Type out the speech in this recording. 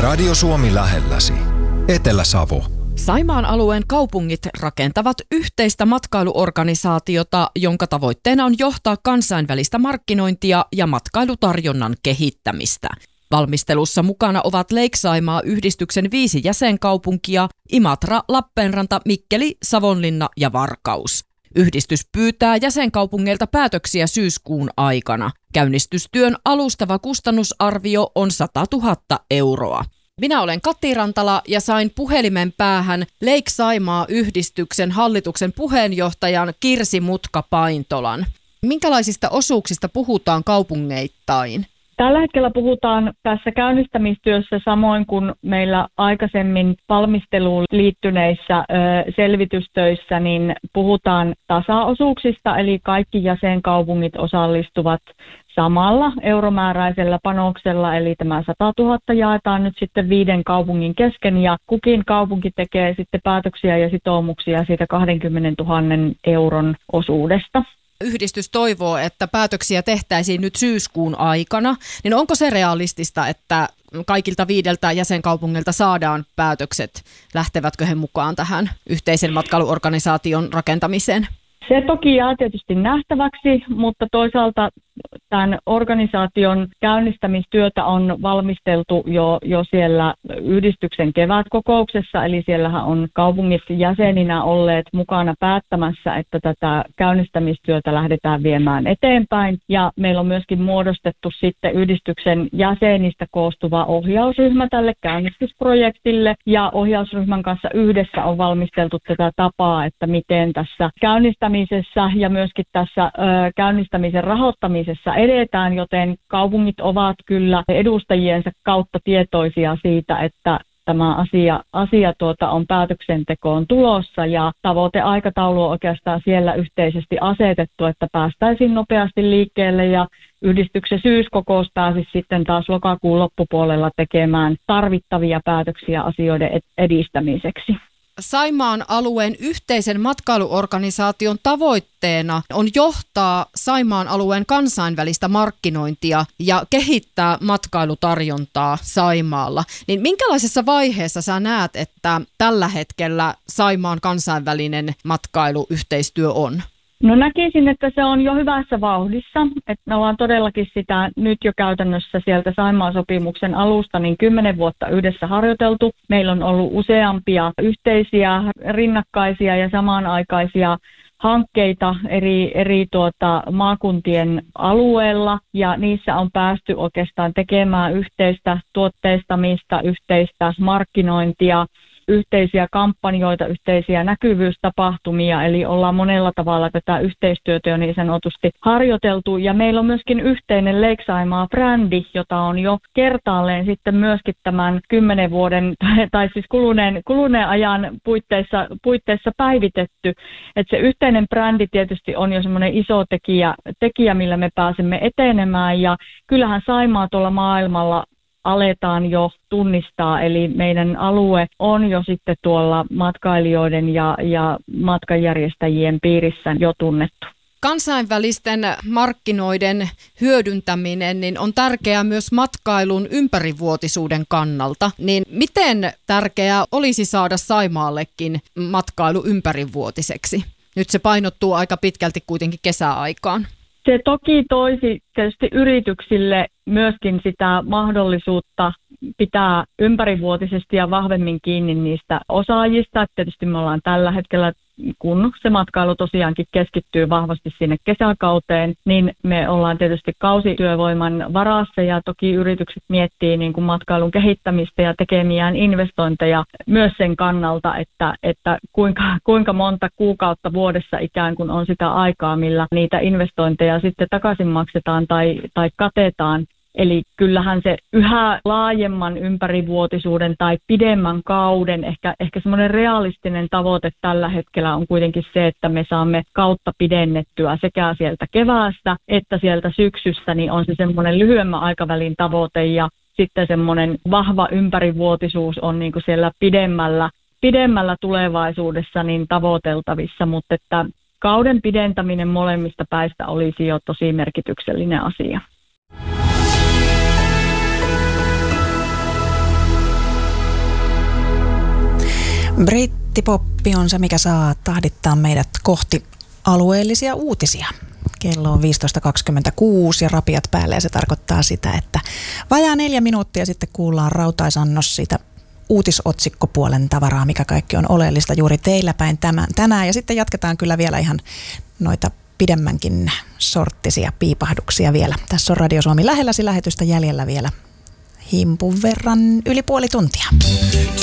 Radio Suomi lähelläsi. Etelä-Savo. Saimaan alueen kaupungit rakentavat yhteistä matkailuorganisaatiota, jonka tavoitteena on johtaa kansainvälistä markkinointia ja matkailutarjonnan kehittämistä. Valmistelussa mukana ovat Lake-Saimaa-yhdistyksen 5 jäsenkaupunkia: Imatra, Lappeenranta, Mikkeli, Savonlinna ja Varkaus. Yhdistys pyytää jäsenkaupungeilta päätöksiä syyskuun aikana. Käynnistystyön alustava kustannusarvio on 100 000 euroa. Minä olen Kati Rantala ja sain puhelimen päähän Lake-Saimaa-yhdistyksen hallituksen puheenjohtajan Kirsi Mutka-Paintolan. Minkälaisista osuuksista puhutaan kaupungeittain? Tällä hetkellä puhutaan tässä käynnistämistyössä samoin kuin meillä aikaisemmin valmisteluun liittyneissä selvitystöissä, niin puhutaan tasaosuuksista, eli kaikki jäsenkaupungit osallistuvat samalla euromääräisellä panoksella, eli tämä 100 000 jaetaan nyt sitten 5 kaupungin kesken, ja kukin kaupunki tekee sitten päätöksiä ja sitoumuksia siitä 20 000 euron osuudesta. Yhdistys toivoo, että päätöksiä tehtäisiin nyt syyskuun aikana, niin onko se realistista, että kaikilta 5 jäsenkaupungilta saadaan päätökset? Lähtevätkö he mukaan tähän yhteisen matkailuorganisaation rakentamiseen? Se toki jää tietysti nähtäväksi, mutta toisaalta tämän organisaation käynnistämistyötä on valmisteltu jo siellä yhdistyksen kevätkokouksessa, eli siellähän on kaupungit jäseninä olleet mukana päättämässä, että tätä käynnistämistyötä lähdetään viemään eteenpäin. Ja meillä on myöskin muodostettu sitten yhdistyksen jäsenistä koostuva ohjausryhmä tälle käynnistysprojektille, ja ohjausryhmän kanssa yhdessä on valmisteltu tätä tapaa, että miten tässä käynnistämisessä ja myöskin tässä käynnistämisen rahoittamisessa edetään, joten kaupungit ovat kyllä edustajiensa kautta tietoisia siitä, että tämä asia on päätöksentekoon tulossa, ja tavoiteaikataulu on oikeastaan siellä yhteisesti asetettu, että päästäisiin nopeasti liikkeelle, ja yhdistyksen syyskokous pääsisi sitten taas lokakuun loppupuolella tekemään tarvittavia päätöksiä asioiden edistämiseksi. Saimaan alueen yhteisen matkailuorganisaation tavoitteena on johtaa Saimaan alueen kansainvälistä markkinointia ja kehittää matkailutarjontaa Saimaalla. Niin minkälaisessa vaiheessa sä näet, että tällä hetkellä Saimaan kansainvälinen matkailuyhteistyö on? No näkisin, että se on jo hyvässä vauhdissa, että me ollaan todellakin sitä nyt jo käytännössä sieltä Saimaan sopimuksen alusta niin 10 vuotta yhdessä harjoiteltu. Meillä on ollut useampia yhteisiä, rinnakkaisia ja samanaikaisia hankkeita eri maakuntien alueella, ja niissä on päästy oikeastaan tekemään yhteistä tuotteistamista, yhteistä markkinointia, yhteisiä kampanjoita, yhteisiä näkyvyystapahtumia, eli ollaan monella tavalla tätä yhteistyötä jo niin sanotusti harjoiteltu, ja meillä on myöskin yhteinen Lake-Saimaa-brändi, jota on jo kertaalleen sitten myöskin tämän 10 vuoden, tai siis kuluneen ajan puitteissa päivitetty, että se yhteinen brändi tietysti on jo semmoinen iso tekijä, millä me pääsemme etenemään, ja kyllähän Saimaa tuolla maailmalla aletaan jo tunnistaa, eli meidän alue on jo sitten tuolla matkailijoiden ja matkanjärjestäjien piirissä jo tunnettu. Kansainvälisten markkinoiden hyödyntäminen niin on tärkeää myös matkailun ympärivuotisuuden kannalta. Niin miten tärkeää olisi saada Saimaallekin matkailu ympärivuotiseksi? Nyt se painottuu aika pitkälti kuitenkin kesäaikaan. Se toki toisi tietysti yrityksille myöskin sitä mahdollisuutta pitää ympärivuotisesti ja vahvemmin kiinni niistä osaajista. Tietysti me ollaan tällä hetkellä, kun se matkailu tosiaankin keskittyy vahvasti sinne kesäkauteen, niin me ollaan tietysti kausityövoiman varassa, ja toki yritykset miettii niin kuin matkailun kehittämistä ja tekemiään investointeja myös sen kannalta, että kuinka monta kuukautta vuodessa ikään kuin on sitä aikaa, millä niitä investointeja sitten takaisin maksetaan tai katetaan. Eli kyllähän se yhä laajemman ympärivuotisuuden tai pidemmän kauden, ehkä semmoinen realistinen tavoite tällä hetkellä on kuitenkin se, että me saamme kautta pidennettyä sekä sieltä keväästä että sieltä syksystä, niin on se semmoinen lyhyemmän aikavälin tavoite, ja sitten semmoinen vahva ympärivuotisuus on niin kuin siellä pidemmällä tulevaisuudessa niin tavoiteltavissa, mutta että kauden pidentäminen molemmista päistä olisi jo tosi merkityksellinen asia. Brittipoppi on se, mikä saa tahdittaa meidät kohti alueellisia uutisia. Kello on 15.26 ja rapiat päälle ja se tarkoittaa sitä, että vajaa 4 minuuttia sitten kuullaan rautaisannos siitä uutisotsikkopuolen tavaraa, mikä kaikki on oleellista juuri teillä päin tänään. Ja sitten jatketaan kyllä vielä ihan noita pidemmänkin sorttisia piipahduksia vielä. Tässä on Radio Suomi lähelläsi -lähetystä jäljellä vielä himpun verran yli puoli tuntia.